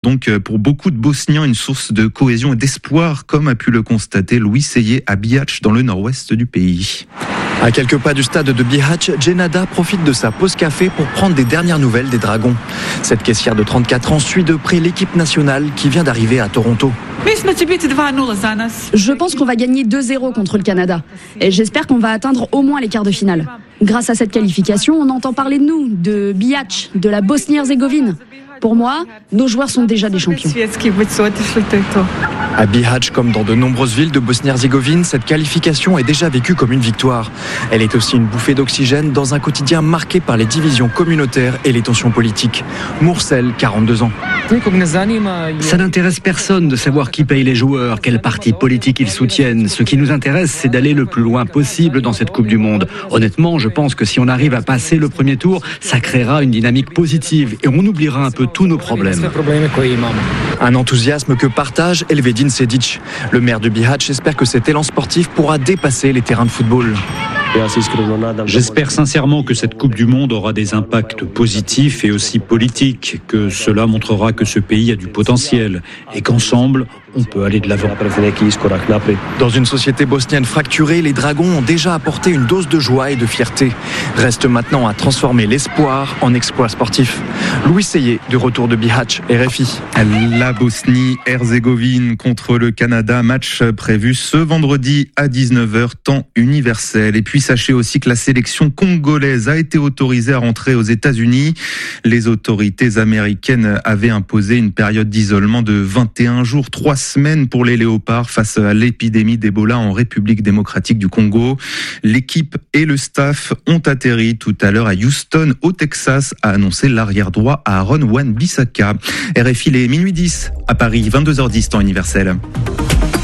Donc pour beaucoup de Bosniens, une source de cohésion et d'espoir, comme a pu le constater Louis Seyé à Bihać, dans le nord-ouest du pays. À quelques pas du stade de Bihać, Dženada profite de sa pause café pour prendre des dernières nouvelles des Dragons. Cette caissière de 34 ans suit de près l'équipe nationale qui vient d'arriver à Toronto. Je pense qu'on va gagner 2-0 contre le Canada. Et j'espère qu'on va atteindre au moins les quarts de finale. Grâce à cette qualification, on entend parler de nous, de Bihać, de la Bosnie-Herzégovine. Pour moi, nos joueurs sont déjà des champions. À Bihać, comme dans de nombreuses villes de Bosnie-Herzégovine, cette qualification est déjà vécue comme une victoire. Elle est aussi une bouffée d'oxygène dans un quotidien marqué par les divisions communautaires et les tensions politiques. Moursel, 42 ans. Ça n'intéresse personne de savoir qui paye les joueurs, quel parti politique ils soutiennent. Ce qui nous intéresse, c'est d'aller le plus loin possible dans cette Coupe du Monde. Honnêtement, je pense que si on arrive à passer le premier tour, ça créera une dynamique positive et on oubliera un peu tous nos problèmes. Un enthousiasme que partage Elvedin Sedic. Le maire de Bihać espère que cet élan sportif pourra dépasser les terrains de football. J'espère sincèrement que cette Coupe du Monde aura des impacts positifs et aussi politiques, que cela montrera que ce pays a du potentiel et qu'ensemble, on peut aller de l'avant. Dans une société bosnienne fracturée, les Dragons ont déjà apporté une dose de joie et de fierté. Reste maintenant à transformer l'espoir en exploit sportif. Louis Seyé, de retour de Bihać, RFI. La Bosnie-Herzégovine contre le Canada, match prévu ce vendredi à 19h, temps universel. Et puis sachez aussi que la sélection congolaise a été autorisée à rentrer aux États-Unis. Les autorités américaines avaient imposé une période d'isolement de 21 jours, 3 semaines pour les léopards face à l'épidémie d'Ebola en République démocratique du Congo. L'équipe et le staff ont atterri tout à l'heure à Houston, au Texas, a annoncé l'arrière droit Aaron Wan-Bissaka. RFI, les minuit 10 à Paris, 22h10 temps universel.